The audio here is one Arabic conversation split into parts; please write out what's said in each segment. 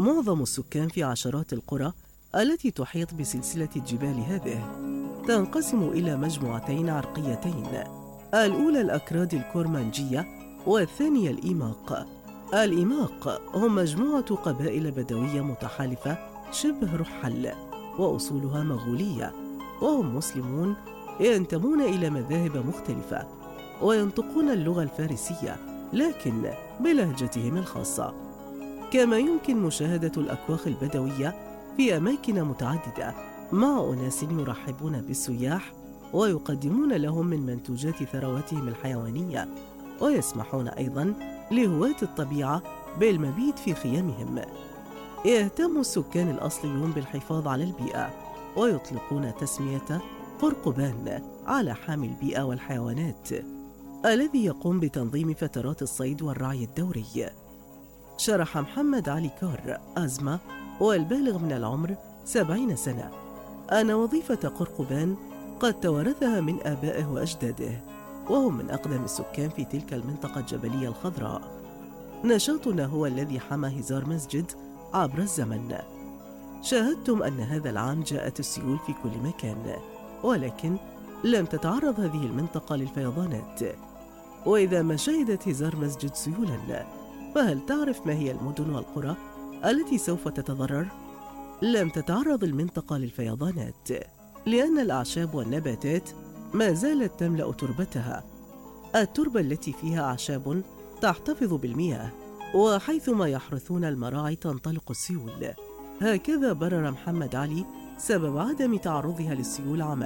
معظم السكان في عشرات القرى التي تحيط بسلسلة الجبال هذه تنقسم إلى مجموعتين عرقيتين، الأولى الأكراد الكورمانجية والثانية الإيماق. الإيماق هم مجموعة قبائل بدوية متحالفة شبه رحل وأصولها مغولية، وهم مسلمون ينتمون إلى مذاهب مختلفة وينطقون اللغة الفارسية لكن بلهجتهم الخاصة. كما يمكن مشاهدة الأكواخ البدوية في أماكن متعددة مع أناس يرحبون بالسياح ويقدمون لهم من منتوجات ثرواتهم الحيوانية، ويسمحون أيضاً لهواة الطبيعة بالمبيت في خيامهم. يهتم السكان الأصليون بالحفاظ على البيئة ويطلقون تسمية قرقبان على حامي البيئة والحيوانات الذي يقوم بتنظيم فترات الصيد والرعي الدوري. شرح محمد علي كار أزمة والبالغ من العمر 70 سنة أن وظيفة قرقبان قد توارثها من آبائه وأجداده، وهم من أقدم السكان في تلك المنطقة الجبلية الخضراء. نشاطنا هو الذي حمى هزار مسجد عبر الزمن. شاهدتم أن هذا العام جاءت السيول في كل مكان، ولكن لم تتعرض هذه المنطقة للفيضانات. وإذا ما شهدت هزار مسجد سيولا، فهل تعرف ما هي المدن والقرى التي سوف تتضرر؟ لم تتعرض المنطقة للفيضانات لأن الأعشاب والنباتات ما زالت تملأ تربتها. التربة التي فيها أعشاب تحتفظ بالمياه، وحيثما يحرثون المراعي تنطلق السيول. هكذا برر محمد علي سبب عدم تعرضها للسيول عام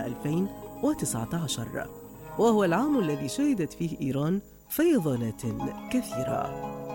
2019، وهو العام الذي شهدت فيه إيران فيضانات كثيرة.